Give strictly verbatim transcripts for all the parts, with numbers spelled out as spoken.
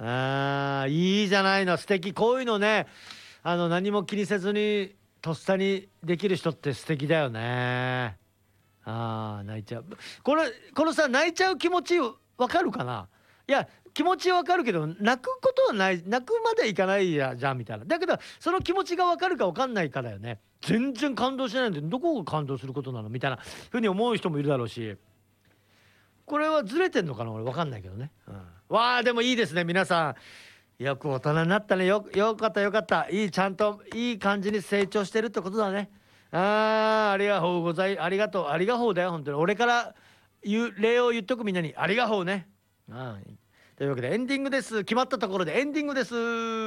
あーいいじゃないの、素敵。こういうのね、あの何も気にせずにとっさにできる人って素敵だよね。あー泣いちゃう。これこのさ泣いちゃう気持ちわかるかな。いや気持ちわかるけど泣くことはない、泣くまでいかないやじゃんみたいな。だけどその気持ちがわかるかわかんないかだよね。全然感動しないんでどこが感動することなのみたいなふうに思う人もいるだろうし、これはずれてんのかな俺わかんないけどね、うん、わあでもいいですね皆さん。よく大人になったね。よよかったよかった。いいちゃんといい感じに成長してるってことだね。あーありがとうございありがとうありがとうだよ本当に。俺から言う礼を言っとくみんなにありがとうね。あーというわけでエンディングです。決まったところでエンディングです。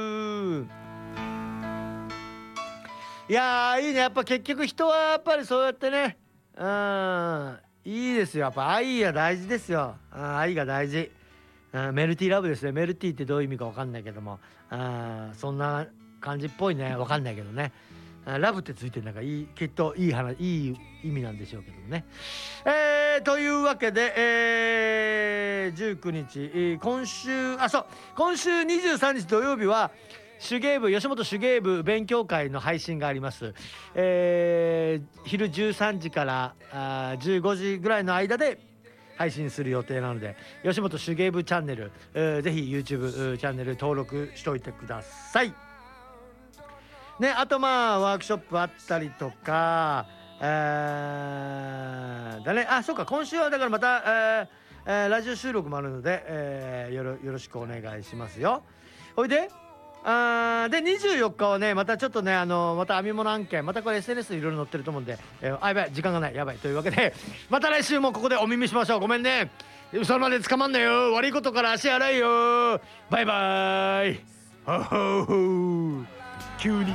いやーいいね。やっぱ結局人はやっぱりそうやってね、うんいいですよ。やっぱ愛が大事ですよ。あ愛が大事。あメルティーラブですね。メルティーってどういう意味か分かんないけども、あそんな感じっぽいね。分かんないけどね。あラブってついてるなんかいいきっといい話いい意味なんでしょうけどもね。えー、というわけで、えー、じゅうくにち、えー今週あそう今週にじゅうさんにち土曜日は手芸部吉本手芸部勉強会の配信があります。えー、昼じゅうさんじからあじゅうごじぐらいの間で配信する予定なので吉本手芸部チャンネル、えー、ぜひ YouTube チャンネル登録しておいてくださいね。あとまあワークショップあったりとか、えー、だね。あそうか今週はだからまた、えーえーラジオ収録もあるので、えーよろよろしくお願いしますよ。ほいであーでにじゅうよっかはねまたちょっとねあのまた編み物案件またこれ エスエヌエス いろいろ載ってると思うんで、えーあやばい時間がないやばいというわけでまた来週もここでお耳しましょう。ごめんねそれまで捕まんなよ。悪いことから足洗いよ。バイバーイ。ほほほ急に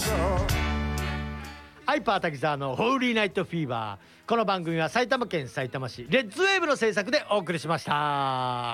ハイパー滝沢のホーリーナイトフィーバー。この番組は埼玉県さいたま市レッツウェーブの制作でお送りしました。